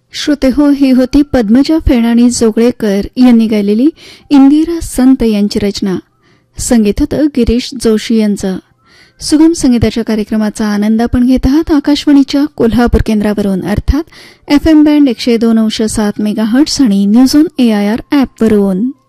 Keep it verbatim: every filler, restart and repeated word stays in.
श्रोते हो, ही होती पद्मजा फेणाणी जोगळेकर यांनी गायलेली इंदिरा संत यांची रचना. संगीत होतं गिरीश जोशी यांचं. सुगम संगीताच्या कार्यक्रमाचा आनंद आपण घेत आहात आकाशवाणीच्या कोल्हापूर केंद्रावरून, अर्थात एफ एम बँड एकशे दोन अंश सात मेगा हर्ट्स आणि news on A I R ॲपवरून.